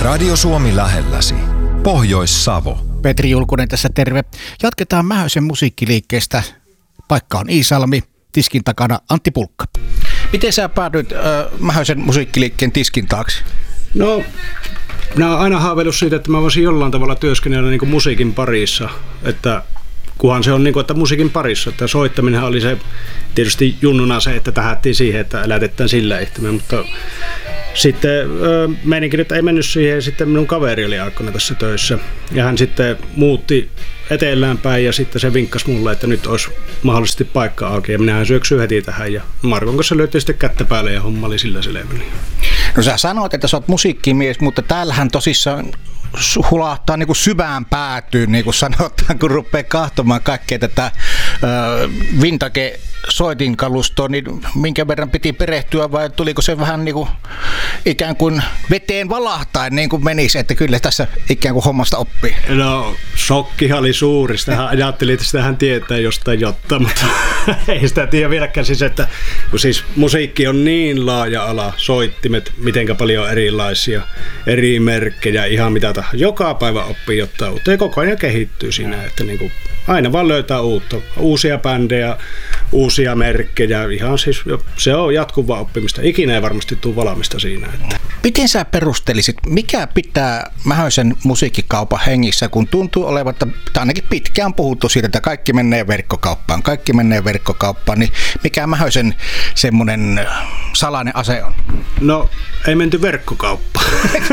Radio Suomi lähelläsi. Pohjois-Savo. Petri Julkunen tässä terve. Jatketaan Mähösen musiikkiliikkeestä. Paikka on Iisalmi, tiskin takana Antti Pulkka. Miten sä päädyit Mähösen musiikkiliikkeen tiskin taakse? No, minä olen aina haaveillut siitä, että mä voisin jollain tavalla työskennellä niin kuin musiikin parissa. Että kunhan se on niin kuin, että musiikin parissa. Että soittaminen oli se tietysti junnuna se, että tähättiin siihen, että elätetään sillä ehtimään, mutta sitten meininkin nyt ei mennyt siihen, sitten minun kaveri oli aikana tässä töissä ja hän sitten muutti etelään päin ja sitten se vinkkasi mulle, että nyt olisi mahdollisesti paikka auki ja minähän syöksyin heti tähän ja Markon kanssa löytyi sitten kättä päälle ja homma oli sillä selvä. No sä sanoit, että sä oot musiikkimies, mutta täällähän tosissaan hulahtaa niin kuin syvään päätyyn, niin kuin sanotaan, kun rupeaa kahtomaan kaikkea tätä vintage soitinkalustoa, niin minkä verran piti perehtyä vai tuliko se vähän niin kuin ikään kuin veteen valahtain niin kuin menisi, että kyllä tässä ikään kuin hommasta oppii? No, shokkihan oli suuri. Sitähän ajattelin, että sitähän tietää jostain jotta, mutta ei sitä tiedä vieläkään siis, että kun siis musiikki on niin laaja ala, soittimet, mitenkä paljon erilaisia, eri merkkejä, ihan mitä tahansa. Joka päivä oppii jotain uutta ja koko ajan kehittyy siinä, että niin kuin aina vaan löytää uutta, uusia bändejä, uusia merkkejä, ihan siis se on jatkuvaa oppimista. Ikinä ei varmasti tule valmista siinä. Että. Miten sä perustelisit, mikä pitää Mähösen musiikkikaupan hengissä, kun tuntuu olevan, että ainakin pitkään puhuttu siitä, että kaikki menee verkkokauppaan, niin mikä Mähösen semmoinen salainen ase on? No, ei menty verkkokauppaan.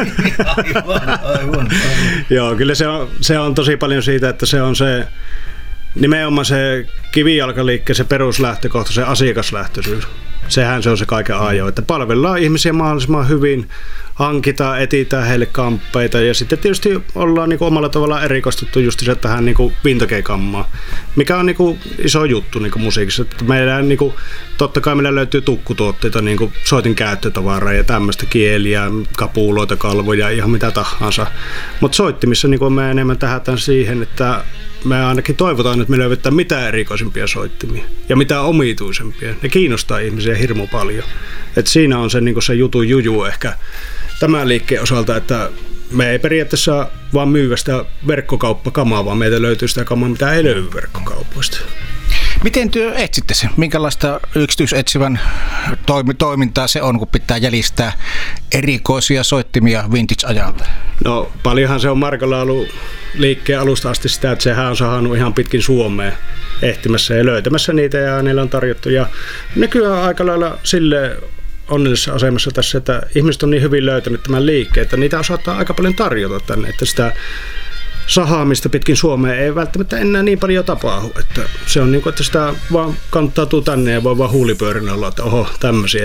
Aivan. Joo, kyllä se on tosi paljon siitä, että se on se nimenomaan se kivijalkaliikkeen se peruslähtökohta, se asiakaslähtöisyys. Sehän se on se kaiken ajo, että palvellaan ihmisiä mahdollisimman hyvin, hankitaan, etsitään heille kamppeita ja sitten tietysti ollaan niin kuin omalla tavallaan erikoistuttu just se tähän niin kuin vintage-kammaan, mikä on niin kuin iso juttu niin kuin musiikissa. Että meillä niin kuin, totta kai meillä löytyy tukkutuotteita, niin kuin soitin käyttötavaraa ja tämmöistä kieliä, kapuloita, kalvoja, ihan mitä tahansa. Mutta soittimissa niin kuin me enemmän tähdätään siihen, että me ainakin toivotaan, että me löydetään mitä erikoisimpia soittimia ja mitä omituisempia. Ne kiinnostaa ihmisiä hirmu paljon. Et siinä on se, niin se jutun juju ehkä tämän liikkeen osalta, että me ei periaatteessa vaan myyvä sitä verkkokauppakamaa, vaan meiltä löytyy sitä kamaa, mitä ei löydy verkkokaupoista. Miten työ etsitte sen? Minkälaista yksityisetsivän toimintaa se on, kun pitää jäljistää erikoisia soittimia vintage-ajalta? No paljonhan se on Markolla ollut liikkeen alusta asti sitä, että sehän on saanut ihan pitkin Suomea ehtimässä ja löytämässä niitä ja niillä on tarjottu. Ja nykyään aika lailla sille onnellisessa asemassa tässä, että ihmiset on niin hyvin löytänyt tämän liikkeen, että niitä osataan aika paljon tarjota tänne, että sitä sahaamista pitkin Suomea ei välttämättä enää niin paljon tapahdu, että se on niin kuin, että sitä vaan kanttautuu tänne ja voi vaan huulipyörinä olla, että oho, tämmöisiä,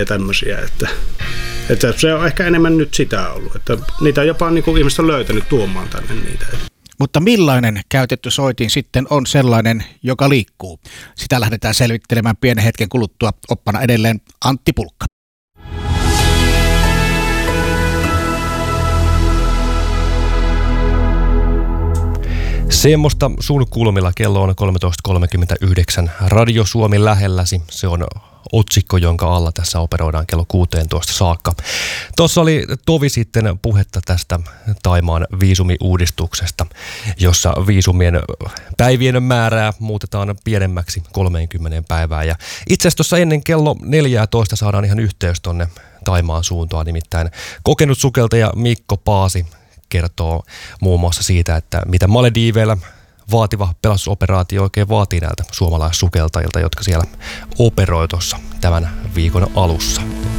että se on ehkä enemmän nyt sitä ollut, että niitä jopa niin kuin ihmiset on löytänyt tuomaan tänne niitä. Mutta millainen käytetty soitin sitten on sellainen, joka liikkuu? Sitä lähdetään selvittelemään pienen hetken kuluttua, oppana edelleen Antti Pulkka. Semmoista sun kulmilla kello on 13.39. Radio Suomi lähelläsi. Se on otsikko, jonka alla tässä operoidaan kello 16 saakka. Tuossa oli tovi sitten puhetta tästä Thaimaan viisumiuudistuksesta, jossa viisumien päivien määrää muutetaan pienemmäksi 30 päivää. Ja itse asiassa tuossa ennen kello 14 saadaan ihan yhteys tonne Thaimaan suuntaan, nimittäin kokenut sukeltaja Mikko Paasi kertoo muun muassa siitä, että mitä Malediiveillä vaativa pelastusoperaatio oikein vaatii näiltä suomalaissukeltajilta, jotka siellä operoi tuossa tämän viikon alussa.